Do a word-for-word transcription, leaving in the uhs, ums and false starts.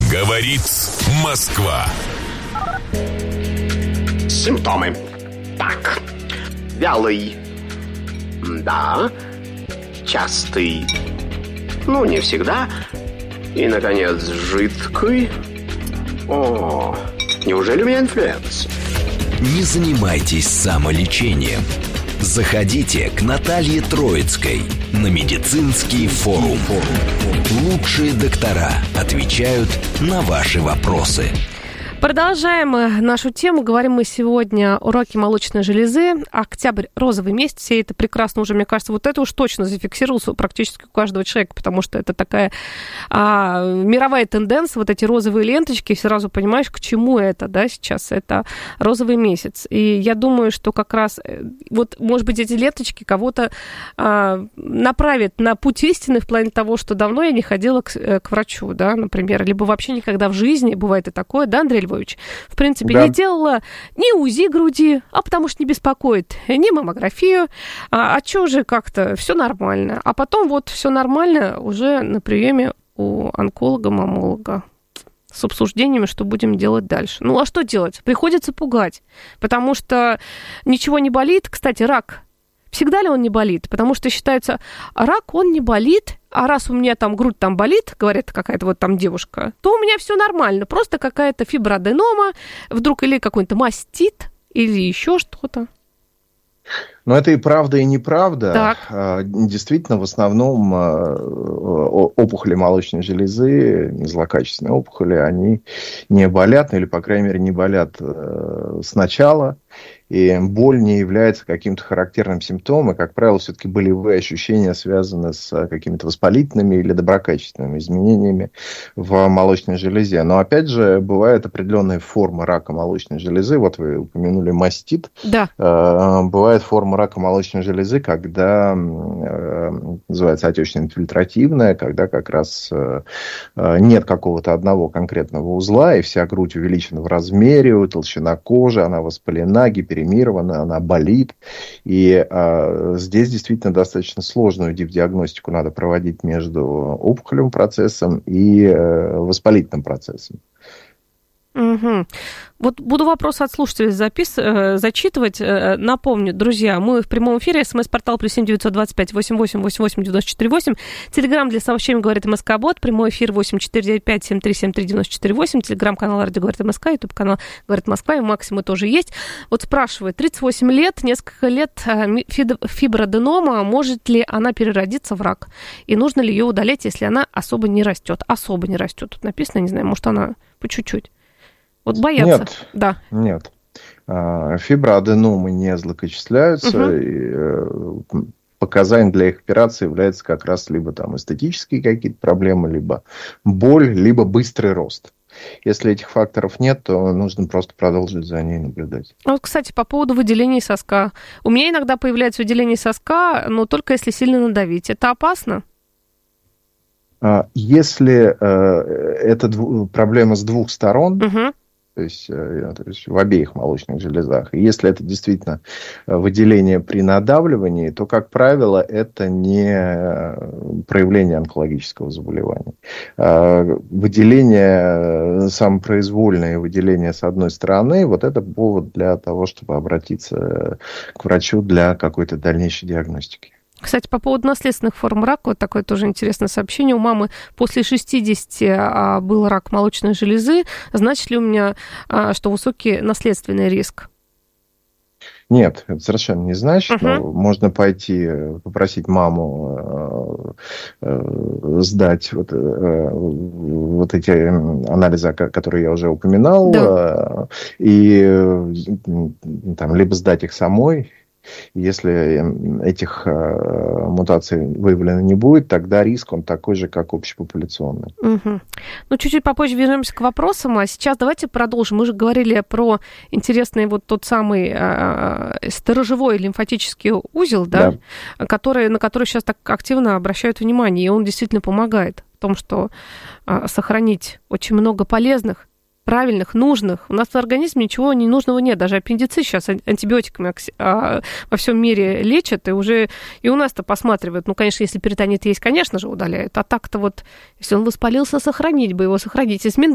Говорит Москва. Симптомы. Так. Вялый. Да. Частый. Ну, не всегда. И, наконец, жидкий. О, неужели у меня инфлюенс? Не занимайтесь самолечением. Заходите к Наталье Троицкой на медицинский форум. Лучшие доктора отвечают на ваши вопросы. Продолжаем нашу тему. Говорим мы сегодня о раке молочной железы. Октябрь – розовый месяц. Все это прекрасно уже, мне кажется, вот это уж точно зафиксировалось практически у каждого человека, потому что это такая а, мировая тенденция. Вот эти розовые ленточки, сразу понимаешь, к чему это, да, сейчас. Это розовый месяц. И я думаю, что как раз, вот, может быть, эти ленточки кого-то а, направят на путь истины в плане того, что давно я не ходила к, к врачу, да, например, либо вообще никогда в жизни, бывает и такое, да, Андрей Львович, в принципе, да. Не делала ни УЗИ груди, а потому что не беспокоит, ни маммографию, а, а что же как-то все нормально. А потом вот все нормально уже на приеме у онколога-маммолога с обсуждениями, что будем делать дальше. Ну, а что делать? Приходится пугать, потому что ничего не болит. Кстати, рак, всегда ли он не болит? Потому что считается, рак, он не болит, а раз у меня там грудь там болит, говорит какая-то вот там девушка, то у меня все нормально, просто какая-то фиброаденома, вдруг или какой-то мастит, или еще что-то. Но это и правда, и неправда. Так. Действительно, в основном опухоли молочной железы, злокачественные опухоли, они не болят, или, по крайней мере, не болят сначала. И боль не является каким-то характерным симптомом. Как правило, все-таки болевые ощущения связаны с какими-то воспалительными или доброкачественными изменениями в молочной железе. Но, опять же, бывают определенные формы рака молочной железы. Вот вы упомянули мастит. Да. Бывает форма рака молочной железы, когда называется отечно-инфильтративная, когда как раз нет какого-то одного конкретного узла, и вся грудь увеличена в размере, толщина кожи, она воспалена, гиперемирована, она болит. И а, здесь действительно достаточно сложную диагностику надо проводить между опухолевым процессом и э, воспалительным процессом. Угу. Вот буду вопросы от слушателей запис... зачитывать. Напомню, друзья, мы в прямом эфире. СМС-портал плюс семь девятьсот двадцать пять восемьдесят восемь восемьдесят восемь девяносто четыре восемь. Телеграм для сообщений «Говорит МСК-бот». Прямой эфир восемь четыре девять пять семь три семь три девяносто четыре восемь. Телеграм-канал «Радио Говорит МСК». Ютуб-канал «Говорит Москва». И Максима тоже есть. Вот спрашивает. тридцать восемь лет, несколько лет фиброаденома. Может ли она переродиться в рак? И нужно ли ее удалять, если она особо не растет? Особо не растет. Тут написано, не знаю, может, она по чуть-чуть. Вот боятся. Нет, да. нет. Фиброаденомы не злокочисляются. Угу. И показанием для их операции является как раз либо там эстетические какие-то проблемы, либо боль, либо быстрый рост. Если этих факторов нет, то нужно просто продолжить за ней наблюдать. Вот, кстати, по поводу выделений соска. У меня иногда появляется выделение соска, но только если сильно надавить. Это опасно? Если э, это дв... проблема с двух сторон, угу. то есть, э, то есть в обеих молочных железах, и если это действительно выделение при надавливании, то, как правило, это не проявление онкологического заболевания. Э, выделение самопроизвольное, выделение с одной стороны, вот это повод для того, чтобы обратиться к врачу для какой-то дальнейшей диагностики. Кстати, по поводу наследственных форм рака, вот такое тоже интересное сообщение. У мамы после шестидесяти был рак молочной железы. Значит ли у меня, что высокий наследственный риск? Нет, это совершенно не значит. Uh-huh. Но можно пойти попросить маму э, э, сдать вот, э, вот эти анализы, которые я уже упоминал, да. э, и э, там, либо сдать их самой. Если этих э, мутаций выявлено не будет, тогда риск он такой же, как общепопуляционный. Угу. Ну, чуть-чуть попозже вернемся к вопросам, а сейчас давайте продолжим. Мы же говорили про интересный вот тот самый э, сторожевой лимфатический узел, да, да. Который, на который сейчас так активно обращают внимание, и он действительно помогает в том, что э, сохранить очень много полезных, правильных, нужных. У нас в организме ничего ненужного нет. Даже аппендицит сейчас антибиотиками во всем мире лечат, и уже и у нас-то посматривают. Ну, конечно, если перитонит есть, конечно же, удаляют. А так-то вот, если он воспалился, сохранить бы его, сохранить. Из